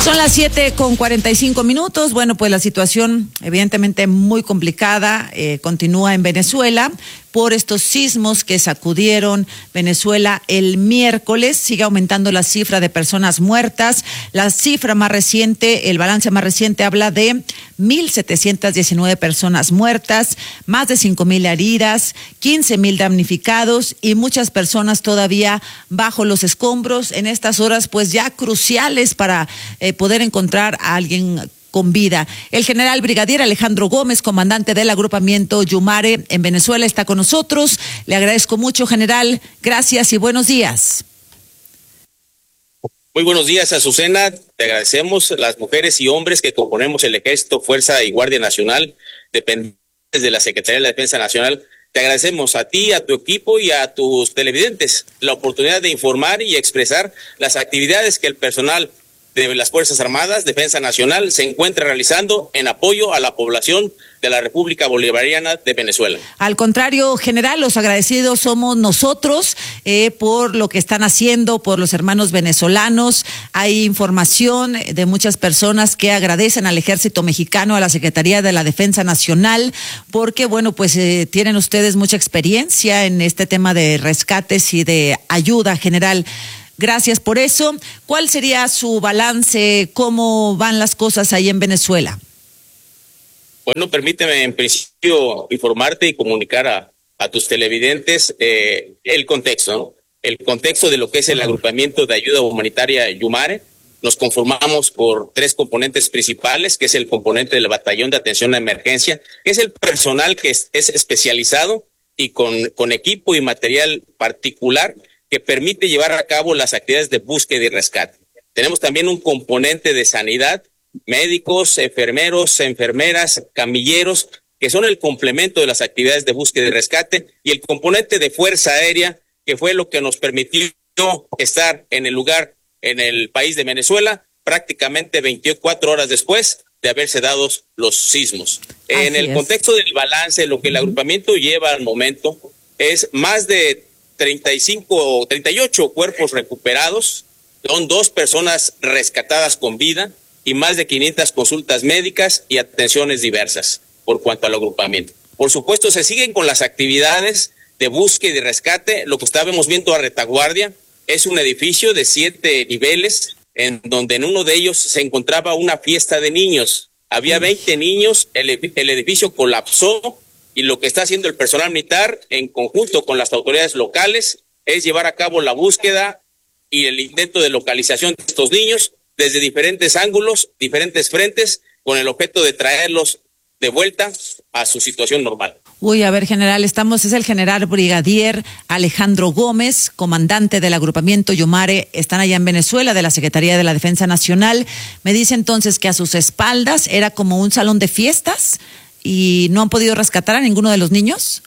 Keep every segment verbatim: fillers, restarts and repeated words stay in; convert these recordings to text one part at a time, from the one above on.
Son las siete con cuarenta y cinco minutos. Bueno, pues la situación evidentemente muy complicada eh, continúa en Venezuela por estos sismos que sacudieron Venezuela el miércoles. Sigue aumentando la cifra de personas muertas. La cifra más reciente, el balance más reciente habla de mil setecientas diecinueve personas muertas, más de cinco mil heridas, quince mil damnificados y muchas personas todavía bajo los escombros en estas horas pues ya cruciales para eh, poder encontrar a alguien con vida. El general brigadier Alejandro Gómez, comandante del agrupamiento Yumare en Venezuela, está con nosotros. Le agradezco mucho, general. Gracias y buenos días. Muy buenos días, Azucena. Te agradecemos las mujeres y hombres que componemos el Ejército, Fuerza y Guardia Nacional, dependientes de la Secretaría de la Defensa Nacional. Te agradecemos a ti, a tu equipo y a tus televidentes la oportunidad de informar y expresar las actividades que el personal de las Fuerzas Armadas, Defensa Nacional, se encuentra realizando en apoyo a la población de la República Bolivariana de Venezuela. Al contrario, general, los agradecidos somos nosotros eh, por lo que están haciendo, por los hermanos venezolanos. Hay información de muchas personas que agradecen al Ejército Mexicano, a la Secretaría de la Defensa Nacional, porque, bueno, pues eh, tienen ustedes mucha experiencia en este tema de rescates y de ayuda, general. Gracias por eso. ¿Cuál sería su balance? ¿Cómo van las cosas ahí en Venezuela? Bueno, permíteme en principio informarte y comunicar a, a tus televidentes eh, el contexto, ¿no? El contexto de lo que es el agrupamiento de ayuda humanitaria Yumare. Nos conformamos por tres componentes principales, que es el componente del batallón de atención a emergencia, que es el personal que es, es especializado y con, con equipo y material particular que permite llevar a cabo las actividades de búsqueda y rescate. Tenemos también un componente de sanidad, médicos, enfermeros, enfermeras, camilleros, que son el complemento de las actividades de búsqueda y rescate, y el componente de fuerza aérea, que fue lo que nos permitió estar en el lugar, en el país de Venezuela, prácticamente veinticuatro horas después de haberse dado los sismos. Así en el es. Contexto del balance, lo que el agrupamiento lleva al momento es más de treinta y cinco, treinta y ocho cuerpos recuperados, son dos personas rescatadas con vida y más de quinientas consultas médicas y atenciones diversas por cuanto al agrupamiento. Por supuesto, se siguen con las actividades de búsqueda y rescate. Lo que estábamos viendo a retaguardia es un edificio de siete niveles en donde en uno de ellos se encontraba una fiesta de niños. Había veinte niños, el, el edificio colapsó. Y lo que está haciendo el personal militar en conjunto con las autoridades locales es llevar a cabo la búsqueda y el intento de localización de estos niños desde diferentes ángulos, diferentes frentes, con el objeto de traerlos de vuelta a su situación normal. Uy, a ver, general, estamos, es el general brigadier Alejandro Gómez, comandante del agrupamiento Yumare, están allá en Venezuela, de la Secretaría de la Defensa Nacional. Me dice entonces que a sus espaldas era como un salón de fiestas. ¿Y no han podido rescatar a ninguno de los niños?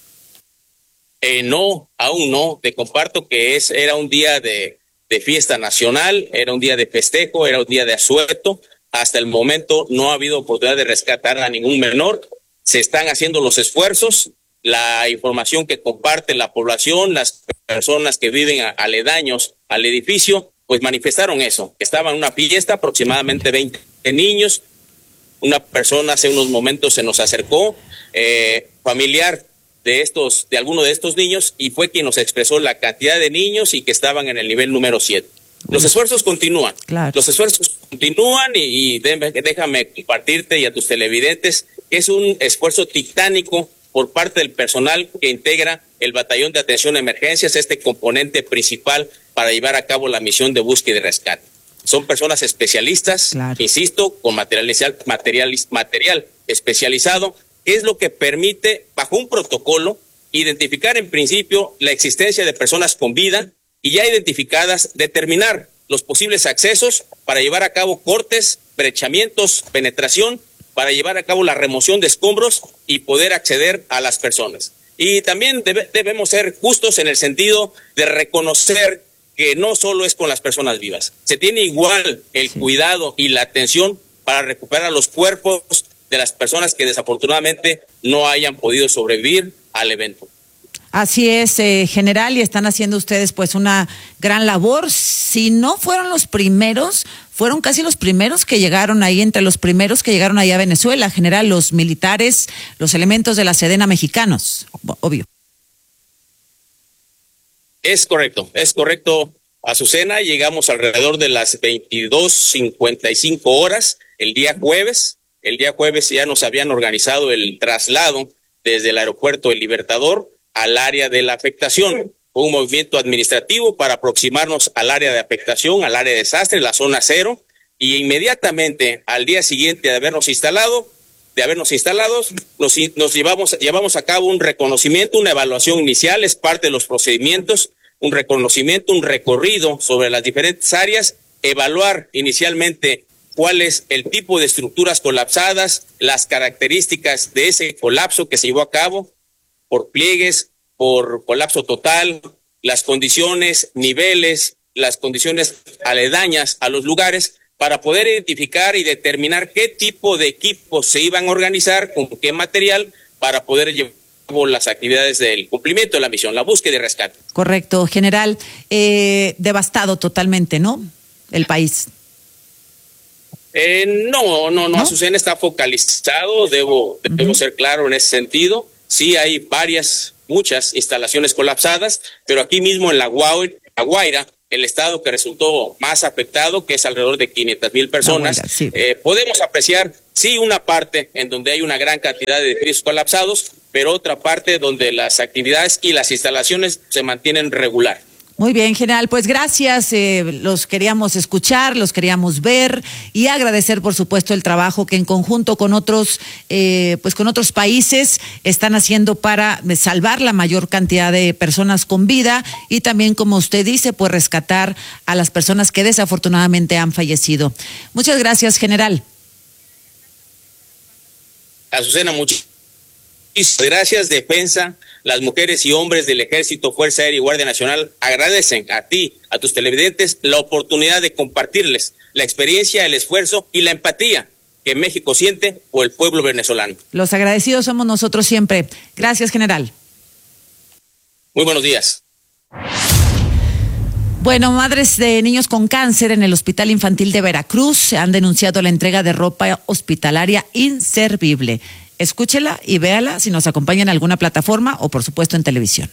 Eh, no, aún no. Te comparto que es era un día de, de fiesta nacional, era un día de festejo, era un día de asueto. Hasta el momento no ha habido oportunidad de rescatar a ningún menor. Se están haciendo los esfuerzos. La información que comparte la población, las personas que viven a, aledaños al edificio, pues manifestaron eso. Estaba en una fiesta, aproximadamente veinte niños. Una persona hace unos momentos se nos acercó, eh, familiar de estos, de alguno de estos niños, y fue quien nos expresó la cantidad de niños y que estaban en el nivel número siete. Los esfuerzos continúan, claro. Los esfuerzos continúan y, y déjame, déjame compartirte y a tus televidentes que es un esfuerzo titánico por parte del personal que integra el batallón de atención a emergencias, este componente principal para llevar a cabo la misión de búsqueda y rescate. Son personas especialistas, claro. Insisto, con material, material, material especializado, que es lo que permite, bajo un protocolo, identificar en principio la existencia de personas con vida y ya identificadas, determinar los posibles accesos para llevar a cabo cortes, brechamientos, penetración, para llevar a cabo la remoción de escombros y poder acceder a las personas. Y también debe, debemos ser justos en el sentido de reconocer que no solo es con las personas vivas, se tiene igual el sí. cuidado y la atención para recuperar los cuerpos de las personas que desafortunadamente no hayan podido sobrevivir al evento. Así es, eh, general, y están haciendo ustedes pues una gran labor. Si no fueron los primeros, fueron casi los primeros que llegaron ahí, entre los primeros que llegaron ahí a Venezuela, general, los militares, los elementos de la Sedena mexicanos, obvio. Es correcto, es correcto, Azucena. Llegamos alrededor de las veintidós cincuenta y cinco horas el día jueves. El día jueves ya nos habían organizado el traslado desde el aeropuerto El Libertador al área de la afectación. Fue un movimiento administrativo para aproximarnos al área de afectación, al área de desastre, la zona cero, y inmediatamente al día siguiente de habernos instalado, de habernos instalados, nos, nos llevamos, llevamos a cabo un reconocimiento, una evaluación inicial, es parte de los procedimientos, un reconocimiento, un recorrido sobre las diferentes áreas, evaluar inicialmente cuál es el tipo de estructuras colapsadas, las características de ese colapso que se llevó a cabo, por pliegues, por colapso total, las condiciones, niveles, las condiciones aledañas a los lugares, para poder identificar y determinar qué tipo de equipos se iban a organizar, con qué material, para poder llevar a cabo las actividades del cumplimiento de la misión, la búsqueda y rescate. Correcto, general. Eh, devastado totalmente, ¿no? El país. Eh, no, no, no, ¿No? Azucena está focalizado, debo, uh-huh. debo ser claro en ese sentido. Sí hay varias, muchas instalaciones colapsadas, pero aquí mismo en La Guaira, La Guaira, el estado que resultó más afectado, que es alrededor de quinientas mil personas, Guaira, sí. eh, podemos apreciar, sí, una parte en donde hay una gran cantidad de edificios colapsados, pero otra parte donde las actividades y las instalaciones se mantienen regular. Muy bien, general, pues gracias, eh, los queríamos escuchar, los queríamos ver y agradecer, por supuesto, el trabajo que en conjunto con otros, eh, pues con otros países están haciendo para salvar la mayor cantidad de personas con vida y también, como usted dice, pues rescatar a las personas que desafortunadamente han fallecido. Muchas gracias, general. Azucena, muchas gracias, Defensa. Las mujeres y hombres del Ejército, Fuerza Aérea y Guardia Nacional agradecen a ti, a tus televidentes, la oportunidad de compartirles la experiencia, el esfuerzo y la empatía que México siente por el pueblo venezolano. Los agradecidos somos nosotros siempre. Gracias, general. Muy buenos días. Bueno, madres de niños con cáncer en el Hospital Infantil de Veracruz han denunciado la entrega de ropa hospitalaria inservible. Escúchela y véala si nos acompaña en alguna plataforma o por supuesto en televisión.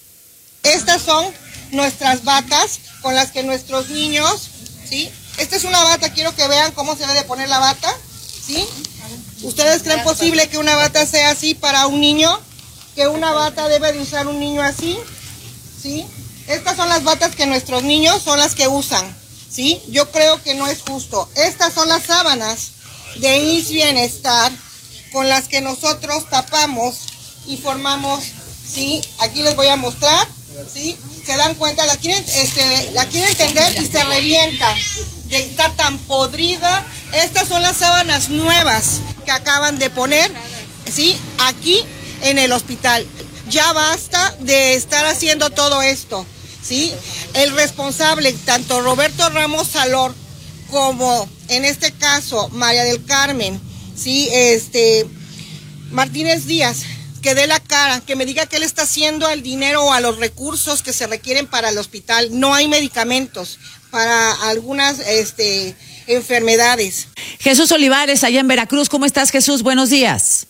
Estas son nuestras batas con las que nuestros niños, ¿sí? Esta es una bata, quiero que vean cómo se debe de poner la bata, ¿sí? ¿Ustedes creen posible que una bata sea así para un niño? ¿Que una bata debe de usar un niño así? ¿Sí? Estas son las batas que nuestros niños son las que usan, ¿sí? Yo creo que no es justo. Estas son las sábanas de I S S S Bienestar con las que nosotros tapamos y formamos, ¿sí? Aquí les voy a mostrar, ¿sí? Se dan cuenta, la quieren, este, la quieren tender y se revienta, de estar tan podrida. Estas son las sábanas nuevas que acaban de poner, ¿sí? Aquí en el hospital. Ya basta de estar haciendo todo esto, ¿sí? El responsable, tanto Roberto Ramos Salor como en este caso María del Carmen, sí, este, Martínez Díaz, que dé la cara, que me diga qué le está haciendo al dinero o a los recursos que se requieren para el hospital. No hay medicamentos para algunas este, enfermedades. Jesús Olivares, allá en Veracruz. ¿Cómo estás, Jesús? Buenos días.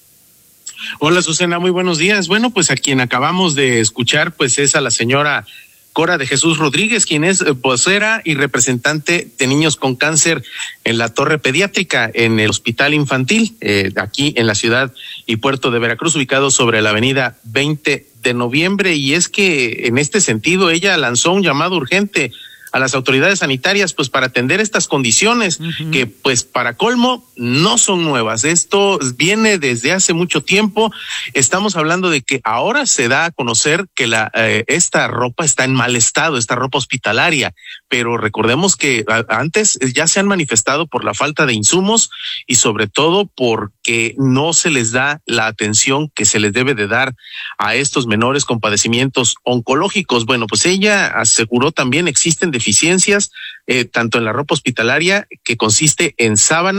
Hola, Susana, muy buenos días. Bueno, pues a quien acabamos de escuchar, pues es a la señora Cora de Jesús Rodríguez, quien es vocera y representante de niños con cáncer en la torre pediátrica en el Hospital Infantil, eh, aquí en la ciudad y puerto de Veracruz, ubicado sobre la avenida veinte de noviembre. Y es que en este sentido ella lanzó un llamado urgente a las autoridades sanitarias, pues para atender estas condiciones, uh-huh. que pues para colmo no son nuevas. Esto viene desde hace mucho tiempo. Estamos hablando de que ahora se da a conocer que la eh, esta ropa está en mal estado, esta ropa hospitalaria, pero recordemos que a, antes ya se han manifestado por la falta de insumos y sobre todo porque no se les da la atención que se les debe de dar a estos menores con padecimientos oncológicos. Bueno, pues ella aseguró también existen deficiencias eh, tanto en la ropa hospitalaria, que consiste en sábanas,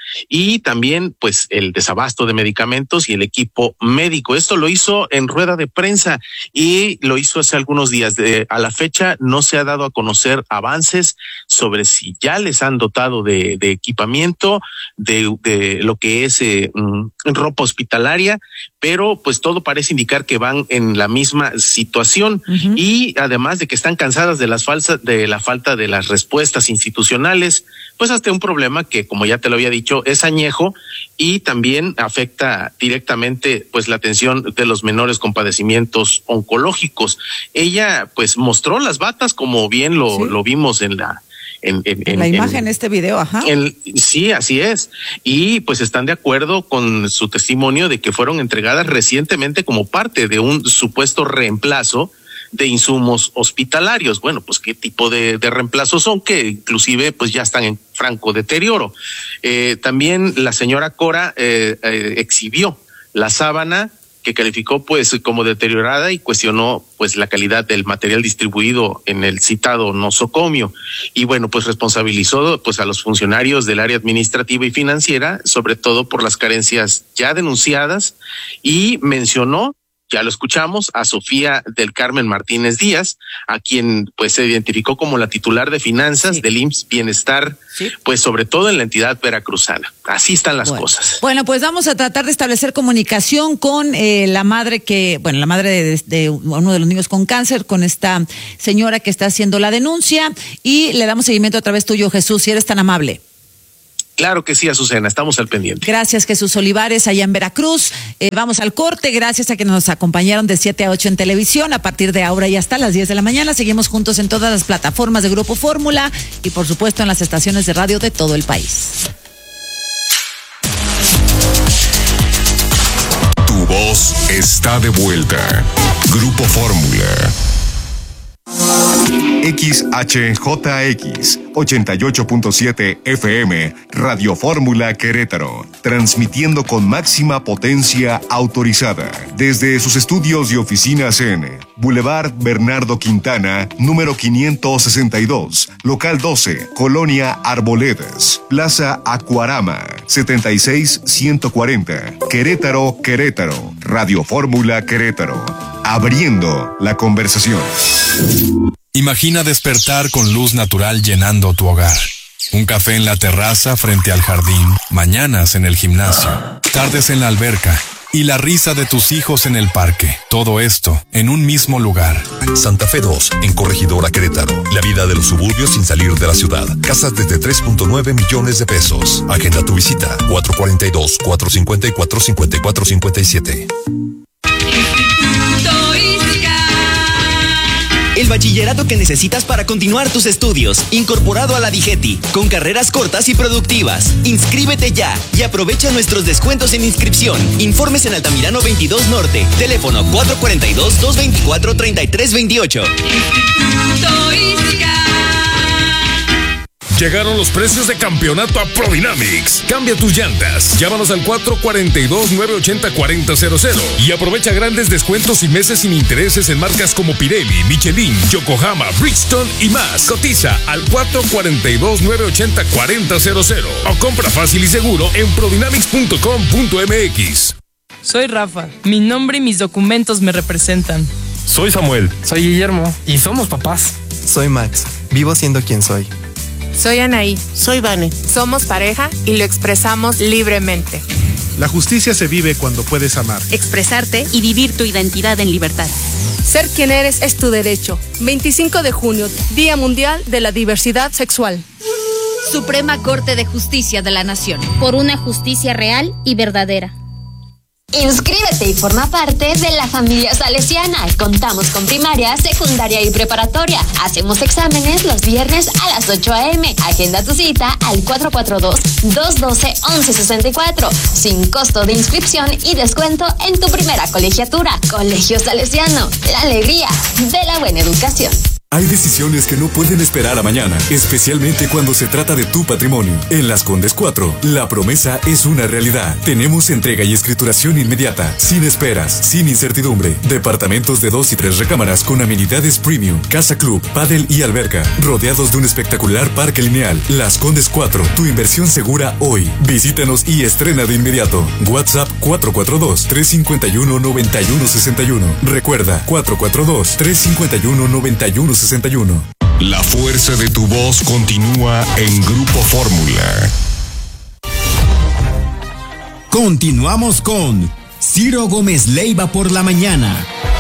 y también pues el desabasto de medicamentos y el equipo médico. Esto lo hizo en rueda de prensa y lo hizo hace algunos días. De, a la fecha no se ha dado a conocer avances sobre si ya les han dotado de, de equipamiento, de, de lo que es eh, ropa hospitalaria, pero pues todo parece indicar que van en la misma situación. Uh-huh. Y además de que están cansadas de las falsas, de la falta de las respuestas institucionales, pues hasta un problema que, como ya te lo había dicho, es añejo y también afecta directamente pues la atención de los menores con padecimientos oncológicos. Ella pues mostró las batas, como bien lo, ¿sí? lo vimos en la En, en, en la imagen en, en este video, ajá. En, sí, así es. Y pues están de acuerdo con su testimonio de que fueron entregadas recientemente como parte de un supuesto reemplazo de insumos hospitalarios. Bueno, pues qué tipo de, de reemplazos son, que inclusive pues ya están en franco deterioro. Eh, también la señora Cora eh, eh, exhibió la sábana que calificó pues como deteriorada y cuestionó pues la calidad del material distribuido en el citado nosocomio. Y bueno, pues responsabilizó pues a los funcionarios del área administrativa y financiera, sobre todo por las carencias ya denunciadas, y mencionó, ya lo escuchamos, a Sofía del Carmen Martínez Díaz, a quien pues se identificó como la titular de finanzas, sí, del I M S S Bienestar, sí, pues sobre todo en la entidad veracruzana. Así están las bueno. cosas. Bueno, pues vamos a tratar de establecer comunicación con eh, la madre que, bueno, la madre de, de uno de los niños con cáncer, con esta señora que está haciendo la denuncia, y le damos seguimiento a través tuyo, Jesús, si eres tan amable. Claro que sí, Azucena, estamos al pendiente. Gracias, Jesús Olivares, allá en Veracruz. Eh, vamos al corte, gracias a que nos acompañaron de siete a ocho en televisión. A partir de ahora y hasta las diez de la mañana seguimos juntos en todas las plataformas de Grupo Fórmula y por supuesto en las estaciones de radio de todo el país. Tu voz está de vuelta. Grupo Fórmula. X H J X ochenta y ocho punto siete F M, Radio Fórmula Querétaro, transmitiendo con máxima potencia autorizada desde sus estudios y oficinas en Boulevard Bernardo Quintana, número quinientos sesenta y dos, local doce, Colonia Arboledas, Plaza Acuarama, setenta y seis ciento cuarenta, Querétaro, Querétaro, Radio Fórmula Querétaro, abriendo la conversación. Imagina despertar con luz natural llenando tu hogar. Un café en la terraza frente al jardín, mañanas en el gimnasio, tardes en la alberca y la risa de tus hijos en el parque. Todo esto en un mismo lugar. Santa Fe dos, en Corregidora Querétaro. La vida de los suburbios sin salir de la ciudad. Casas desde tres punto nueve millones de pesos. Agenda tu visita. cuatro cuatro dos, cuatro cinco cuatro, cinco cuatro cinco siete. El bachillerato que necesitas para continuar tus estudios, incorporado a la DIGETI, con carreras cortas y productivas. Inscríbete ya y aprovecha nuestros descuentos en inscripción. Informes en Altamirano veintidós Norte, teléfono cuatro cuatro dos, dos dos cuatro, tres tres dos ocho. Llegaron los precios de campeonato a Prodynamics. Cambia tus llantas. Llámanos al cuatro cuatro dos, nueve ocho cero, cuatro cero cero y aprovecha grandes descuentos y meses sin intereses en marcas como Pirelli, Michelin, Yokohama, Bridgestone y más. Cotiza al cuatro cuatro dos, nueve ocho cero, cuatro cero cero o compra fácil y seguro en prodynamics punto com punto m x. Soy Rafa. Mi nombre y mis documentos me representan. Soy Samuel. Soy Guillermo. Y somos papás. Soy Max. Vivo siendo quien soy. Soy Anaí. Soy Vane. Somos pareja y lo expresamos libremente. La justicia se vive cuando puedes amar, expresarte y vivir tu identidad en libertad. Ser quien eres es tu derecho. veinticinco de junio, Día Mundial de la Diversidad Sexual. Suprema Corte de Justicia de la Nación. Por una justicia real y verdadera. Inscríbete y forma parte de la familia salesiana. Contamos con primaria, secundaria y preparatoria. Hacemos exámenes los viernes a las ocho a eme. Agenda tu cita al cuatro cuatro dos, dos uno dos, once sesenta y cuatro. Sin costo de inscripción y descuento en tu primera colegiatura. Colegio Salesiano, la alegría de la buena educación. Hay decisiones que no pueden esperar a mañana, especialmente cuando se trata de tu patrimonio. En Las Condes cuatro, la promesa es una realidad. Tenemos entrega y escrituración inmediata, sin esperas, sin incertidumbre. Departamentos de dos y tres recámaras con amenidades premium, casa club, pádel y alberca, rodeados de un espectacular parque lineal. Las Condes cuatro, tu inversión segura hoy. Visítanos y estrena de inmediato. WhatsApp cuatro cuatro dos, tres cinco uno, nueve uno seis uno. Recuerda, cuatro cuatro dos, tres cinco uno, nueve uno seis uno. La fuerza de tu voz continúa en Grupo Fórmula. Continuamos con Ciro Gómez Leiva por la mañana.